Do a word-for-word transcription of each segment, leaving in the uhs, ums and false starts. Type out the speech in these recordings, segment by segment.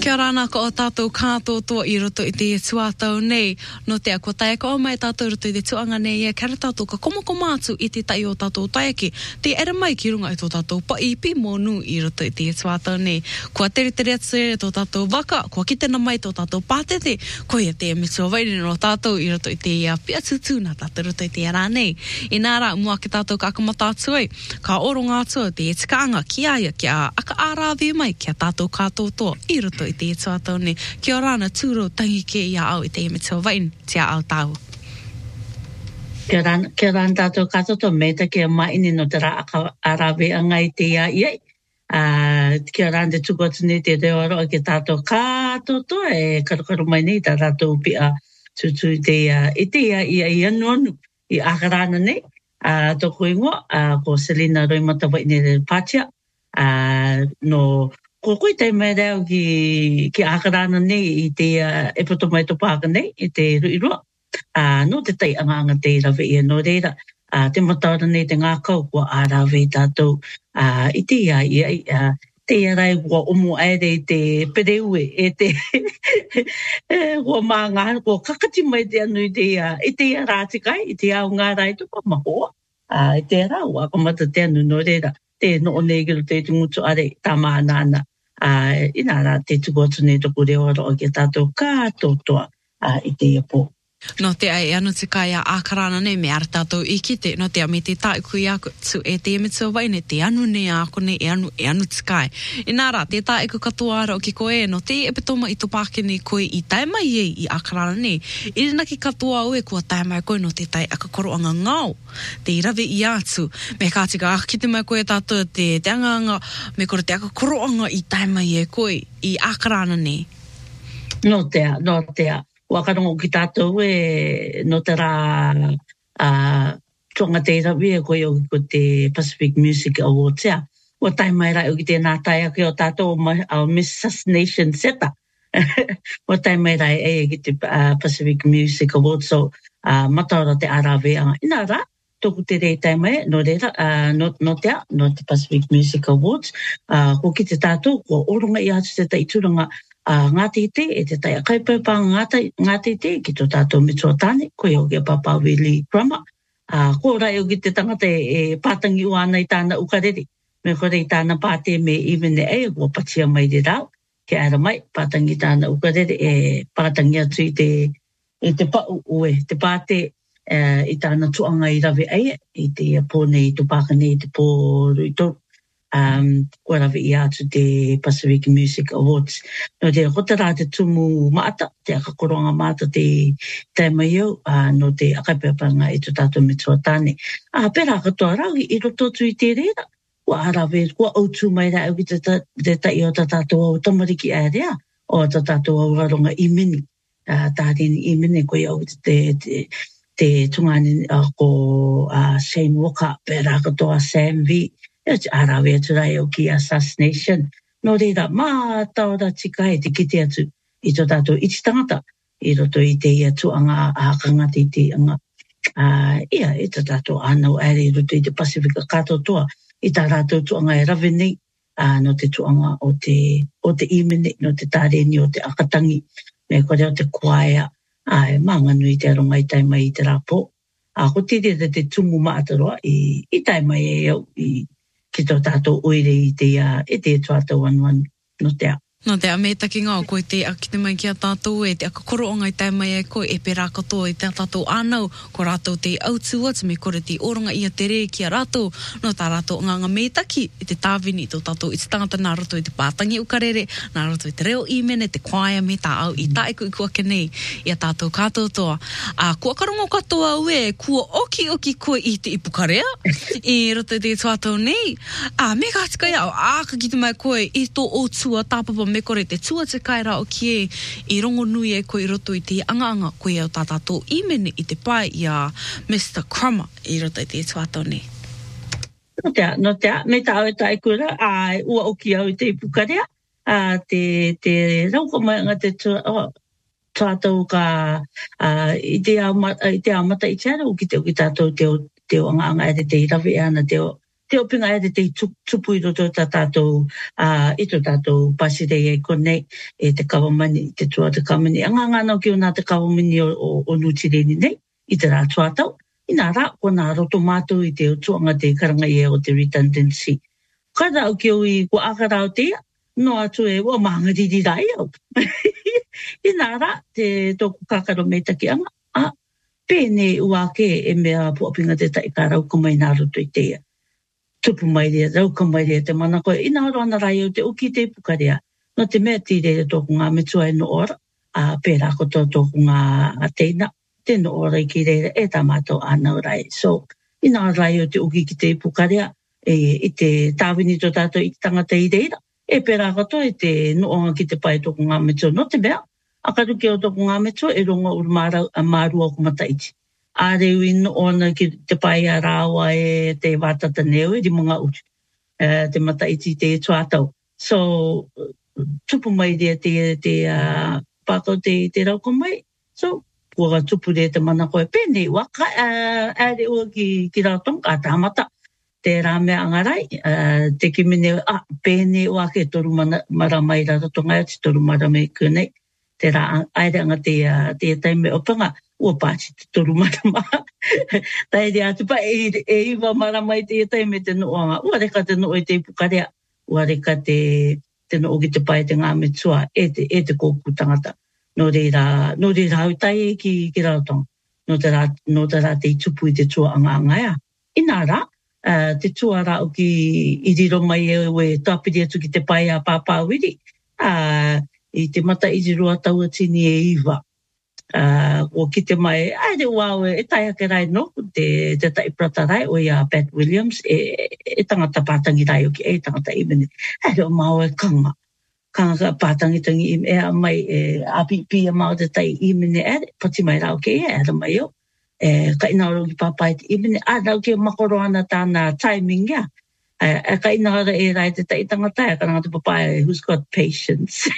Kia ora nā ko o tātou kātotoa I roto I te tuatau nei. No te ako tae ko o mai tātou roto I te tuanga nei e kara tātou ka komoko mātu I te tai o tātou taeke. Te ere mai ki runga I tō tātou paipi mōnu I roto I te tuatau nei. Kua tere tere atu e tō tātou waka, kua kitena mai tō tātou pātete, ko ia te mitua wairi no tātou I roto I te ia pia tutu nā tātou roto I te ara nei. I nāra mua ki tātou ka akamata atu ai, ka oro ngā tua te e tikaanga ki aia kia aka ārawe mai kia tātou kātotoa I roto I te tuatau nei. Kia ora na tūro tangi ke ia au I te mitua wairi, tia au tāu. Kia ora, kia ora tātou kātotoa me ta kia maini no te rā aka ārawe anga I te ia iai. Uh, kia ora te tuku atu nei te reo aroa ki tātou kātotoa e karukaru mai nei tā tātou pia tutu I te ia I te ia ia I anuanu I akarana nei. Uh, toko ingoa, uh, ko Selina Roimata Waini Re Pātia, uh, no ko koe tai mai reo ki, ki akarana nei I te uh, e poto mai to pāka nei I te ruirua. Uh, no te tai anganga te rawe ia no reira. Uh, te mataura nei te ngākau kua ārawe tātou uh, I te ia ia uh, te ia rai kua omu aere I te pereue e te kua mā ngā kua kakati mai te anu I te ia I te ia rātikai I te au ngā rai tupa mahoa uh, I te rā ua kamata te anu no reira te no o nei gero te tungutu are tā mānana uh, ina rā te tuku atu nei toku reo aroa ki tātou kātotoa uh, I te ia pō. No te ai anu te kai a ākarana nei me ara tātou I kite, no te a me te tāiku I aku tu e te emitua waine, te anu nei ako nei, e anu, e anu te kai. I nā rā, te tāiku katoa ara o ki koe, no te epitoma I tō pākene koe I tae mai e I ākarana nei. I rina ki katoa ue kua tae mai koe no te tai aka koro anga ngau, te irawe I atu. Me kātika aka kite mai koe tātou te te anga anga, me kore te aka koro anga I tae mai e koe I ākarana nei. No tea, no tea. Wakarongo ki tātou e no te rā uh, tonga te rawi e koe o ko te Pacific Music Awards ea. O tai mai rai o ki te nā tai ake o tātou o Miss Nation Seta. O tai mai rai e ki te uh, Pacific Music Awards so uh, mataora te arawe anga. Ina rā, toku te rei tai mai, no reira, uh, no, no tea, no te Pacific Music Awards. Uh, ko ki te tātou, ko oronga I atu te taituranga Uh, ngāti te e te tai akai pēpā ngāti te ki tō tātou mitua tāne, koe o kia papa Willie Crummer. Uh, ko rai o ki te tangata e pātangi ua ana I tāna ukarere. Me kore I tāna pāte me even e e, kua patia mai re rau. Ke ara mai, pātangi tāna ukarere e pātangi atu I te, e te pau ue, te pāte uh, I tāna tuanga I rawe eie, I te pōne I tō pākane I te pōru I tōru. Um, kua rawe I atu te Pacific Music Awards. No te kota rā te tumu maata, te akakoronga maata te taimai au, uh, no te akaipepanga I tō tātou mitua tāne. Uh, pera katoa rau I roto tu I te reira. Kua arawe, kua autu mai rā au ki te, te tai o tā tātou au tamariki area, o tā tātou au raronga I mini. Uh, tārini I mini koe au te, te, te tungani uh, ko uh, Shane Walker, pera katoa Sam V. Ea arawe atu rai o ki assassination. No reira, mā taura tika e te kite atu I tō tātou iti tangata. I roto I te ia tuanga a kangata I te anga. Uh, ia, I tō tātou anau ere I roto I te Pasifika katotoa. I tā rātou tuanga e rawe nei. Uh, no te tuanga o te, o te imene, no te tāreni o te akatangi. Me kore o te kuaea. Uh, mā nganu I te aronga I taimai I te rāpō. Uh, ko tiri te te tumu maataroa I, I taimai e au I ki tō tātou oire I te ia, e te tuatau anuan no tea. No te a me taki ngā koe te a kite mai ki a tātou e te a kakoro o ngai tai mai e koe e pera katoa I te tātou ānau ko rātou te autua te me kore te oronga I a te re ki a rātou no tā rātou ngā ngā me taki I te tāwini I tō tātou I te tangata nā roto I te pātangi ukarere nā roto I te reo I mene te kwaia me tā au I taeku I kua kenei I a tātou kātotoa a kua karongo katoa ue kua oki oki koe I te ipukarea I roto I te tuatau nei a me kātika iau a ka kite mai koe I tō o tua tāpapa me kore te tua te kaira o ki e I rongo nui e koe I roto I te anga-anga koe au tātātou I mene I te pai I a mister Crummer I roto I te tuatau nei. No tea, no tea, me tā au e tai kura, a ua oki au I te ipukarea, a te, te rauko mai anga te tuatau ka I te au mata I te ara, o ki te o ki tātou te o anga-anga e te te rawe ana te o te opinga e te tupu i roto ta tātou, uh, i to tātou pasirei e konei, e te kawamani, te tua te kamani. Anga ngānau ki o nā te kawamani o, o, o nutireni nei, i te rā tuatau. I nā rā, ko nā roto mātou i te o tuanga te karanga i e o te redundancy. Kada au ki o i ko akarao te ia, no atu e o maangariri rai au. I nā rā, te tōku kakaro me taki anga, a pēne ua ke e mea puapinga te taika rau kumai nā roto i te ia. Tupu mai rea, rau kumai rea te mana koe, ina aro ana rai au te uki te pukarea. No te mea tīre tōku ngā metua e no ora, a pērā koto tōku ngā teina, te no ora i ki reira e tā mātou anau rai. So, ina aro rai au te uki ki te pukarea, e, i te tāwini tō tātou i tangata i reira, e pērā koto e te noonga ki te pai tōku ngā metua. No te mea, akaru ki o tōku ngā metua e ronga uru mārua o kumataiti. A reu ino ona ki te pai a rāua e te wātata neo e di mga utu. Uh, te mataiti te tuatau. So, tupu mai rea te, te uh, pākau te, te rauko mai. So, kua tupu rea te mana koe pēnei waka uh, a reu ki, ki rautong a tāmata. Te rā mea angarai, uh, te ki mene, ah, pēnei wake toru mana, mara mai ratonga te toru mara mai kūnei. Te rā aere anga te, uh, te taime opanga, ua pāti te toru marama. Tai rea atu pa e, e iwa maramai te taime te noanga. Ua reka te noo i te pukarea. Ua reka te, te noo ki te pai te ngā metua e te, e te kōku tangata. No reira, no reira hau tai e ki, ki rautong. No te rā, no te rā te tupu i te tua anga angaia. Ina rā, uh, te tua rā o ki i riro mai e we tāpiri atu ki te pai a pāpāwiri. Uh, I te mata i roa taua tini e iwa. Uh, o ki te mai, ai re wau e tai ake rai no, te, te tai prata rai o ia Pat Williams, e, e tangata pātangi rai o ki e tangata imene. Ai re o mau e kanga. Kanga ka pātangi tangi ime, e a mai e apipi a mau te tai imene e, pati mai rau ke e, e mai o. E, ka ina aro ki pāpai te imene, a rau ke makoro ana tāna timing ia. E, e ka ina aro e rai te tai tangata e, ka ngata papai, who's got patience.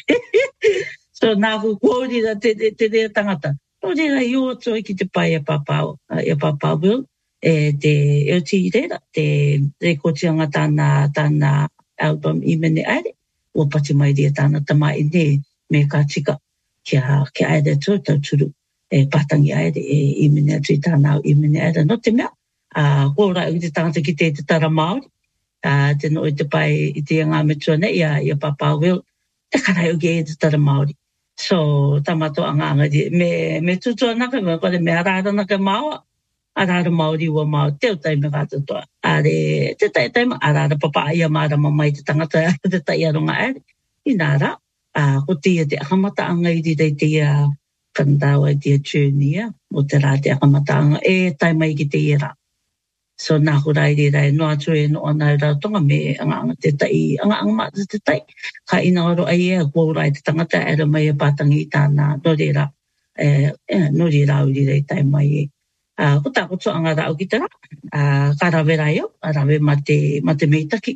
So nā ku kōri ra te, te, te rea tangata. Nō reira i o toi ki te pai a pāpau, a pāpau Will, e te eo ti reira, te rekotianga tāna, tāna album i mene aere, o pati mai rea tāna tamai ne me ka tika kia, kia aere tō tau turu, e pātangi aere e i mene atu i tāna i mene aere. No te mea, a kōra i te tangata ki te te tara Māori, a te no i te pai i te ngā metua ne, i a, i a pāpau Will, te karai o ge e te tara Māori. So, tamato anga di me me tutua naka me kore me arara naka maua, arara mauri ua mau, teo tai me kata toa. Are, te tai tai ma arara papa ia mara mamai te tangata te tai aronga ere. I nara, uh, ko tia te akamata anga i rei te ia kandawa i te journey, o te rā te akamata anga, e tai mai ki te ira. So, nā hurai re rai, no atu e no ana rau tonga me anga anga te tai, anga anga mata te tai. Ka ina oro ai e, kua rai te tangata e ra mai e pātangi i tāna no re ra, e, no re rau i rei tai mai e. Uh, ko tā koto anga rau ki te rā, uh, ka rawe rai o, a rawe ma te, ma te meitaki.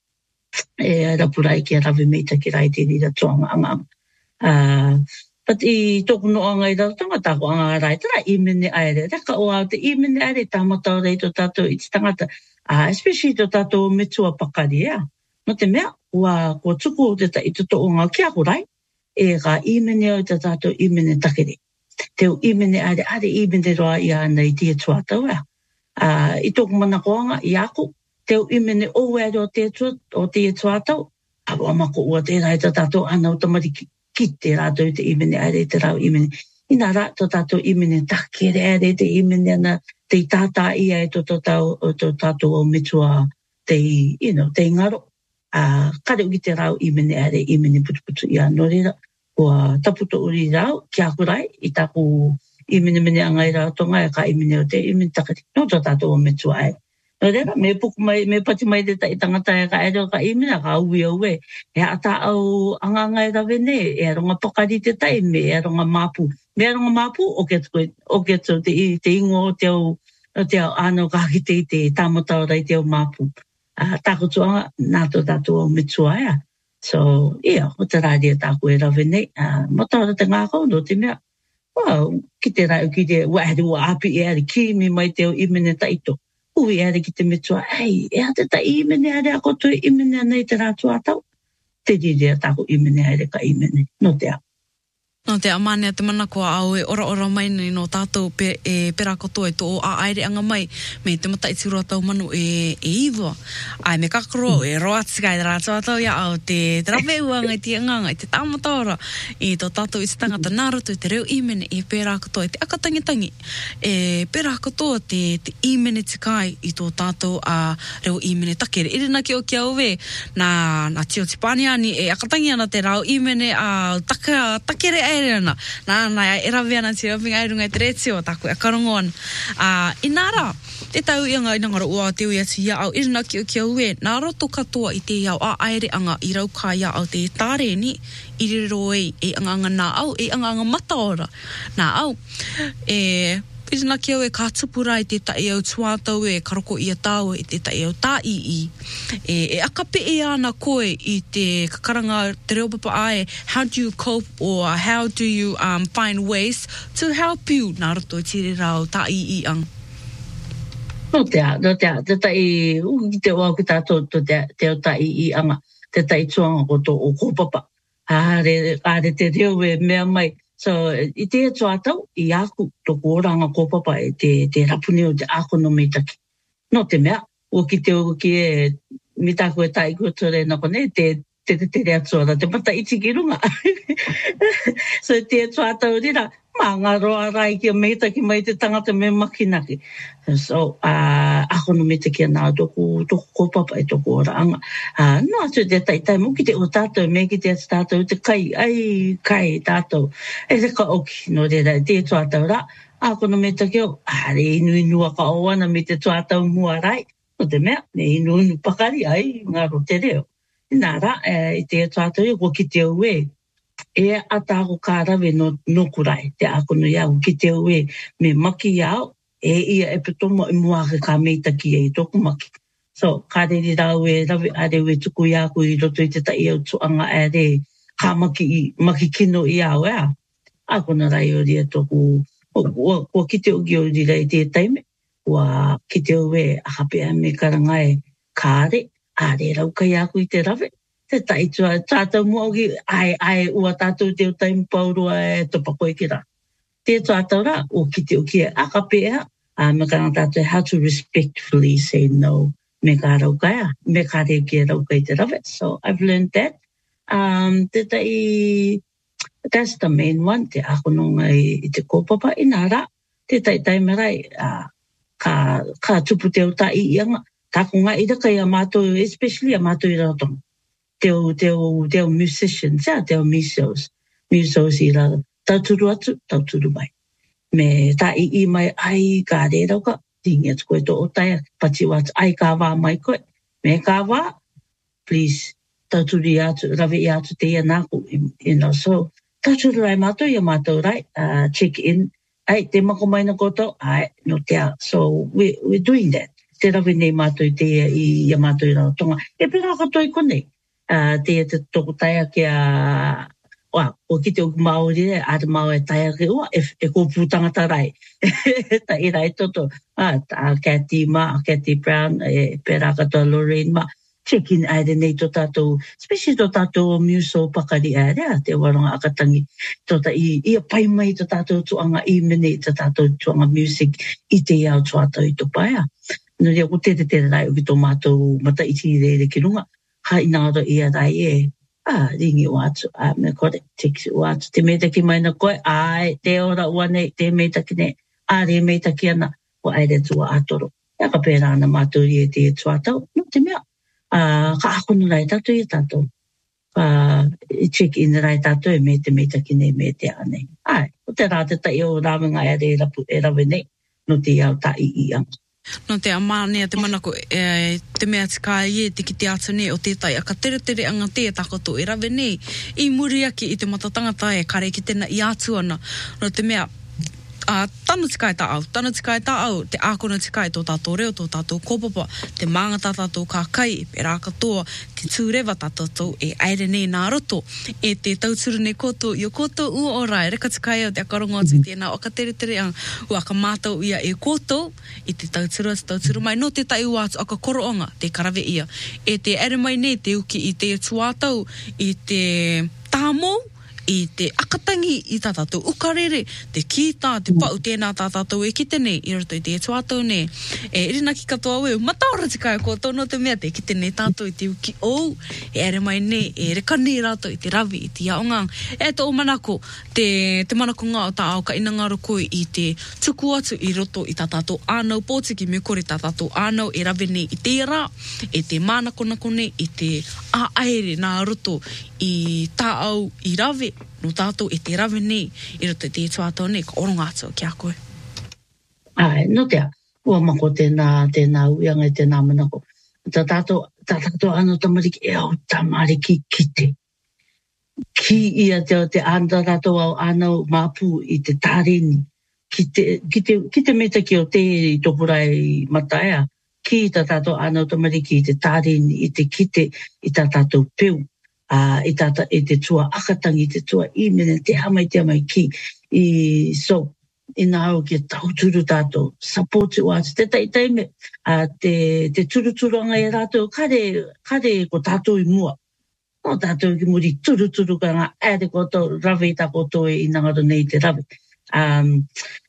E rapurai ki a rawe meitaki rai te rira toanga anga anga. Uh, But i tōku no anga i rau tanga tāko anga rai, tara i mene aere. Reka o au te i mene aere tāmata o rei tō tātou i te tangata, uh, especially tō tātou metua pakari, ea. No te mea, ua kua tuku o te ta i tuto o ngā kia horai, e ka i mene o te tātou i mene takere. Teo i mene aere, are i mene roa i ana i tia tuatau, ea. Uh, I tōku mana koanga, i ako, teo i mene o ere o tia tuatau, awa mako ua te rai tō tātou ana o tamariki. Ki te rātou te imene aere te rau imene. I nā rā tō tātou imene takere aere te imene ana te tātā ia e tō tātou o metua te, you know, te ngaro. Uh, kare uki te rau imene aere imene putuputu ia no reira. Kua taputo uri rau ki a kurai i tāku imene mene angai rau tonga e ka imene o te imene takere. No tō tātou o metua aere. No reira, me puku mai, me pati mai te tai tangata e ka ero ka imena, ka ui au e. E ata au anganga e rawe ne, e aronga pakari te tai me, e aronga māpu. Me aronga māpu, o ke tu te, te ingo o te au, o te au ano kāki te te tāmata o rai te au māpu. Uh, tāko tuanga, nā tō tātou au metua ea. So, ia, o te rādia tāko e rawe ne, uh, mataora te ngākau, no te mea. Wow, ki te rai, ki te waheri ua api e ari, ki mi mai te au imene taito. ui ere ki te metua, ei, e ate ta imene are a koto imene nei te rātu atau. Te rirea tako imene are ka imene, no te a. No te amane te mana kua au e ora ora mai nei no tātou pe, e pera kotoa e tō a aere anga mai me te mata i tiro atau manu e, e iwa. Ai me kakaro e roa tika e rātou atau ia au te trawe uanga i te anganga i te tāmataora i tō tātou i te tangata nāroto i te reo imene e pera kotoa i te akatangitangi. E pera kotoa te, te imene te kai i tō tātou a reo imene takere. Irina ki o ki au we na, na tio tipani ani e akatangi ana te rao imene a taka, takere e Ana. Na na e rawe ana te rawinga e runga i te reti o taku e karongo ana. Uh, inara, te tau i anga i ngara ua te ui ati ia au irina ki o ki au e, nā roto katoa i te iau a aere anga i rau kā ia au te tāre ni, i riro e e anga anga nā au, e anga anga mataora. Nā au, e... Pirina ki au e kātupura i te tae au tuātau e karoko i a tāua i te tae au tā i i. E, e akape e ana koe i te kakaranga te reo papa ae, how do you cope or how do you um, find ways to help you? Nā roto i tiri rau tā i i ang. No te a, no te a, te tae, uki te oa ki tātou te, te o tā i i anga, te tae tuanga ko tō o kōpapa. Are, are te reo e mea mai. So, i te atua atau, i aku toko oranga kōpapa e te, te rapuni o te ako no meitaki. No te mea, o ki te o ki e mitako e tai kutore na kone, te te te te atua, te pata iti ki runga. So, te atua atau rira, mā ngā roa rai ki a meitaki mai te tangata me makinaki. So, uh, ako no meitaki anā toko, toko kōpapa e toko oranga. Uh, no atu te tai tai mo ki te o tātou, me ki te atu tātou, te kai, ai, kai tātou. E te ka oki, no te rai, te tuatau rā. Ako no meitaki o, are inu inua ka oana me te tuatau mua rai. No te mea, me inu inu pakari, ai, ngā ro te reo. Nā rā, e te tuatau e, ko ki te ue, e atako kā rawe no, no kurai, te ako no iau, ki te ue, me maki iau, e ia e petomo i muake ka meitaki e i toku maki. So, ka reri rau e rawe are ue tuku i aku i roto i te tai au tuanga e re, ka maki, maki kino i au ea. Ako na rai o ria toku, o ki te uki o ria i te taime, wa ki te ue a hapea me karangai kāre, a re rau kai aku i te rawe. Te tai tua, tātou mua ki ai, ai, ua tātou te o taimi paurua e topako i ki rā. Te tātou rā, o ki te o ki e akapea, a me ka tātou how to respectfully say no, me ka raukaia, me ka reo ki e raukai te rawe. So, I've learned that. Um, te tai, that's the main one, te ako nonga i, i te kōpapa i nā rā. Te tai tai marai, uh, ka, ka tupu te o tā i ianga, tāko ngā i raka i a mātou, especially a mātou i ratonga. Te o, te o, te o musicians, ja, te o musos, musos i rā, tauturu atu, tauturu mai. Me tā i i mai, ai, kā re rauka, tingi atu koe tō o taia, pati watu, ai, kā wā mai koe, me kā wā, please, tauturu i atu, rawe i atu te ia nāku, you know, so, tauturu rai mātou, ia mātou rai, uh, check in, ai, te mako mai na koto, ai, no te a, so, we, we're doing that. Te rawe nei mātou i te ia, i ia mātou i rā tonga, e pera katoi konei. Uh, te te toko taia ki a... Wa, o ki te o Māori e, a te Māo e taia ki ua, e, e kōpū tangata rai. Ta i rai toto. Ah, a Cathy ma, a Cathy Brown, e pera katoa Lorraine ma. Check in aere nei to tātou, especially to tātou muso pakari aere, te waranga akatangi. Tota i, i a pai mai to tātou tuanga i mene, to tātou tuanga music, i te iau tuatau i to paia. No rea ko te te te rai o ki tō mātou mata iti re re ki runga. Ha inaro i a rai e, ah, ringi o atu, ah, me kore, tiksi o atu, te meitaki mai na koe, ai, te ora ua nei, te meitaki nei, a re meitaki ana, o aere tua atoro. Ia ka pēra ana mātou i e te tuatau, no te mea, ah, ka akonu rai tātou i tātou, ah, check in rai tātou e me te meitaki nei, me te anei. Ai, o te rā te tai o rāwenga e re rapu, e rawe nei, no te iau tā i i anga. No te amānea te manako, e, te mea tika i e te ki te atu nei o tētai aka tere tere anga te takoto e rawe nei i muri aki i te matatangata e kare ki tēnā i atu ana. No te mea, Uh, tanu tikai ta au, tanu tikai ta au, te ākona tikai tō tātou reo, tō tātou kōpapa, te māngata tātou kākai, e pērā katoa, te tūrewa tātou e aere nei nā roto, e te tauturu nei koto, i o koto ua ora, e reka tikai au te akarongo atu tēnā, o ka tere tere ang, ua ka mātou ia e koto, i te tauturu atu tauturu mai, no te tai ua atu aka koroonga, te karawe ia, e te aere mai nei, te uki i te tuatau, i te tāmou, i te akatangi i tā tātou ukarere, te kita, te pau tēnā tā tātou e kite nei, i roto i te tuatau nei. E irina ki katoa weu, mataora tikai ko tono te mea te kite nei tātou i te uki ou, e ere mai nei, e reka nei rātou i te rawi, i te aongang. E tō manako, te, te manako ngā o tā au ka inangaro koe i te tuku atu i roto i tā tātou ānau pōtiki me kore tā tātou ānau e rawe nei i te rā, e te mānako nako nei, i te āere nā roto i tā au i rawe, no tātou e te rawe nei, i roto te tuatau nei, ka oronga atu ki a koe. Ai, no tea, ua mako tēnā, tēnā uianga i tēnā manako. Tā tātou, tā tātou ano tamariki e au tamariki kite. Ki ia te, te anda tātou au anau māpū i te tārini. Ki te, ki te, ki te meta ki o te i topurai mataea. Ki tā tātou anau tamariki i te tārini, i te kite, i tā tātou peu. Uh, i tata e te tua akatangi, te tua imene, te hamai te hamai ki. I, so, i nā au ki tauturu tātou, support o atu, te tai me, uh, te, te turuturanga e tātou, kare, kare ko tātou i mua. No tātou ki muri turuturu ka ngā ere koto, rawe tā koto e i ngaro nei te rawe. Um,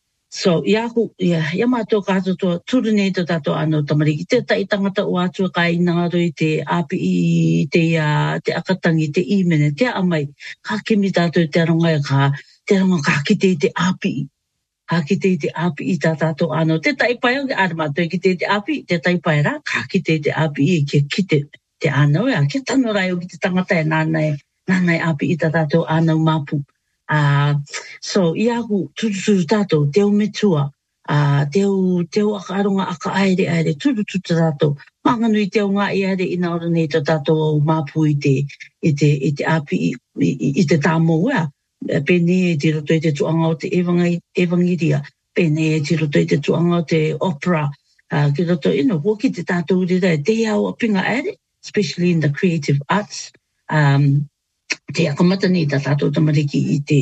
So, ia ku, ia, ia mātou kātou toa, turu nei tō tātou anō tamariki. Te tai tangata o atua ka i ngaro i te api i te, uh, te akatangi, te imene, te amai. Ka kimi tātou te aronga e ka, te aronga ka kite i te api. Ka kite i te api i tā tātou anō. Te tai pai o ke ara mātou i kite i te api, te tai pai rā, ka kite i te api i ke kite te anō. Ea, ke tano rai o ki te tangata e nānai, nānai api i tā tātou anō māpu. Uh, so, ia ku tututuru tātou, teo metua, uh, teo, teo aka aronga aka aere aere, tututuru tātou, manganu i teo ngā i aere ina ora nei tō tātou au māpu i te, i te, i te api, i, i, i te tāmo ea, pēne e te roto i te tuanga o te evangiria, pēne e te roto i te tuanga o te opera, uh, ki roto ino, woki te tātou rira e te au apinga aere, especially in the creative arts, um, te akamata nei tā tātou tamariki i te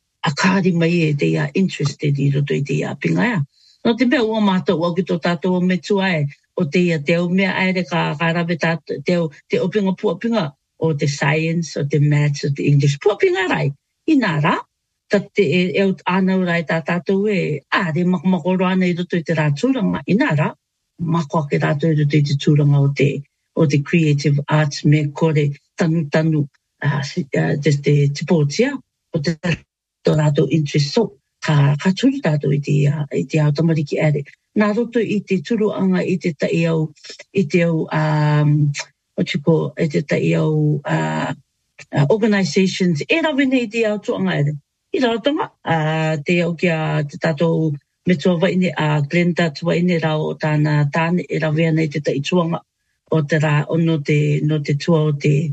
akari mai e te ia interested i roto i te ia pingaia. No te mea ua mātou au ki tō tātou o metua e o te ia teo mea aere ka, ka rawe tātou, teo, te opinga puapinga o te science, o te maths, o te English. Puapinga rai, i nā rā, ta te e, e o ānau rai tā tātou e, ā, re makamakoro ana i roto i te rā tūranga, i nā rā, mako ake rātou i roto i te tūranga o te, o te creative arts me kore tanu tanu. Uh, uh, te te te pōtia, o te tō rātou interest so, ka, ka turu tātou i te, uh, i te au tamariki ere. Nā roto i te turuanga i te tai au, i te au, um, what you call, i te tai au uh, uh, organisations, e rawe nei te au tuanga ere. I rautonga, uh, te au kia te tātou me tua waine, a uh, Glenda tua waine rao o tāna tāne, e rawe nei te tai tuanga o te rā, o no te, no te tua o te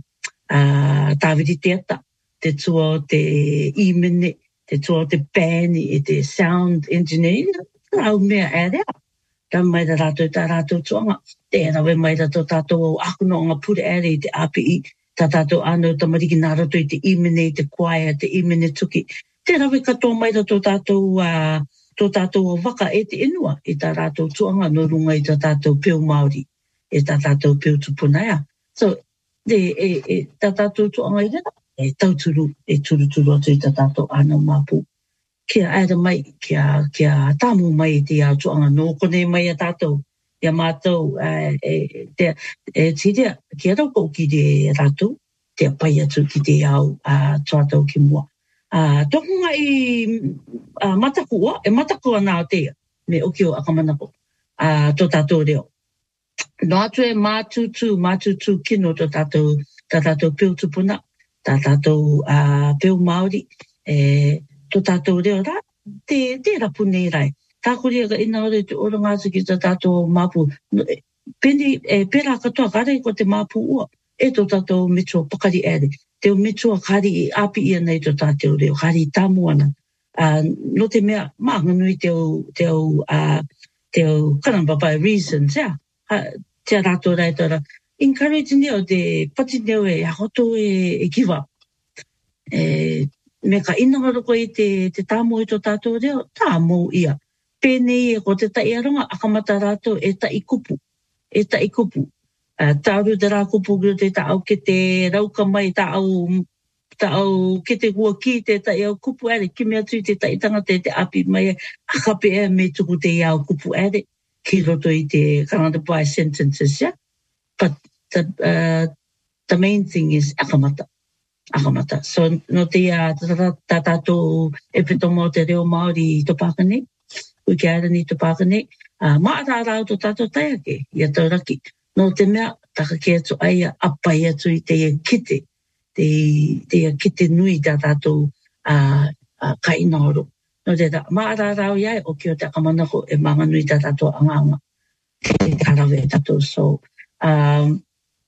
Uh, tāwiri teata, te tua o te imene, te tua o te bēni, e te sound engineering, rau mea ere. Ka mai ra rātou tā rātou tuanga, te rawe mai ra tō tātou au akuno ngā pure ere i te api i, tā tātou anō tamariki nā rato i te imene, i te kwaia, te imene tuki. Te rawe katoa mai ra tō tātou, uh, tō tātou o waka e te inua, i tā rātou tuanga no runga i tā tātou peo Māori, e tā tātou peo tupunaia. So, Te e, e tā tātou tuanga i rena, e tauturu, e turuturu atu i tā tātou anau māpū. Kia aera mai, kia, kia tāmu mai i te au tuanga, nō kone mai a tātou, ia mātou, e, e, te, e tirea, kia rauko ki te rātou, te pai atu ki te au uh, tuatau ki mua. Uh, Tokunga i uh, matakua, e matakua nā o tea, me oki o akamanako, uh, tō tātou reo. No atu e mātutu, mātutu kino tō tātou, tā tātou peo tupuna, tā tātou uh, peo Māori, e, tō tātou reo rā, te, te rapu nei rai. Tā kuri aga ina ore te oranga atu ki tā tātou māpu. Peni, e, pera katoa karei ko te māpu ua, e tō tātou mitua pakari ere. Te o mitua kari i api ia nei tō tātou reo, kari i tamu ana. uh, no te mea maanganui te au, te au, uh, te au kanapapa reasons, yeah. Uh, te rato rai tora. Encourage neo te pati neo e akoto e, e give up. E, me ka inanga roko i te, te tāmo i tō tātou reo, tāmo ia. Pēnei e ko te tai aronga, akamata rato e tai kupu. E tai kupu. Uh, tāru te rā kupu kio te tāau ke te rauka mai tāau tāau ke te hua ki te tai au kupu ere, ki mea tui te tai tangata e te api mai e, akape e me tuku te iau kupu ere, ki roto i te kanata pai sentences, yeah? But the, uh, the main thing is akamata. Akamata. So, no te a tā tātou e pito mō te reo Māori i topakane, ui ke aira ni topakane, uh, maa rā rāu tō tātou tai ake, i a tauraki. No te mea, taka ke atu aia, apai atu i te ia kite, te, te ia kite nui tā tātou uh, uh, kainaoro. No te tā, maa rā rāu iai, o ki o te akamanako e manga nui tā tātou anganga, te karawe tātou. So, um,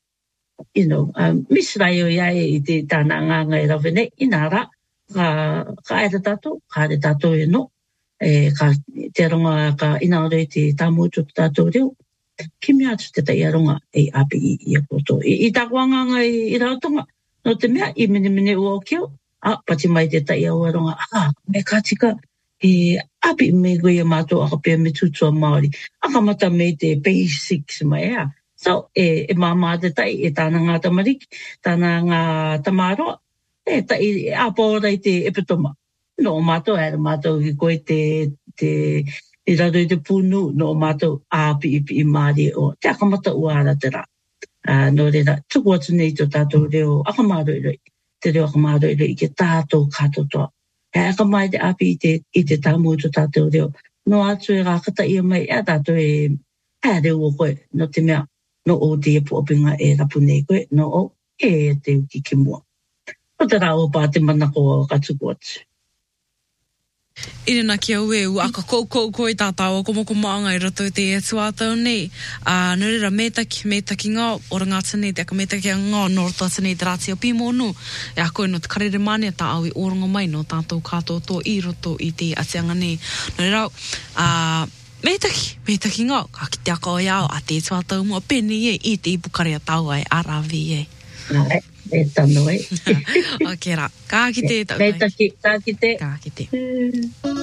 you know, um, misrai o iai i te tāna anganga e rawe nei, inara, ka, ka aira tātou, ka aira tātou e no, e ka te ronga ka inaore te tāmutu tātou reo, ki mea atu te tai aronga e api i, i a koto. I, i tā kuanganga i, i rautonga, no te mea, i mene mene ua o keo, a, pati mai te tai au aronga, a, me ka tika, e api me koe ia mātou aka pia me tutua Māori, aka mata me te basics mai ea. So, e, e māmā te tai, e tāna ngā tamariki, tāna ngā tamaroa, e tai, e apora i te epitoma. No, mātou, e mātou ki koe te, te, i raro i te punu, no mātou āpi ipi i Māori o te akamata uara te rā. Uh, no reira, tuku atu nei tō tātou reo akamāroi roi, te reo akamāroi roi i ke tātou kātotoa. E akamai te api i te, i te tāmu tō tātou reo. No atu e rākata ia mai, e tātou e, e reo o koe, no te mea, no o te epu opinga e rapu nei koe, no o e te uki ki mua. O te rā o pā te manako o katuku atu. Irina ki au e u aka kou kou kou i tātau o komoko maanga i roto i te e tuatau nei. Uh, Nurira, mētaki, mētaki ngā, ora ngā tane, te aka mētaki a ngā, norota tane te rāti o pīmonu. E a koe no te karere mane tā au i oronga mai no tātou kātoto i roto i te atianga nei. Nurira, uh, mētaki, mētaki ngā, ka ki te aka o iau, a te tuatau mua pēni e, i te ipukare a tau ai, arawi e. Nai, e tano e. Ok, rā, kā ki te tau. Mētaki, kā ki te. Kā ki te.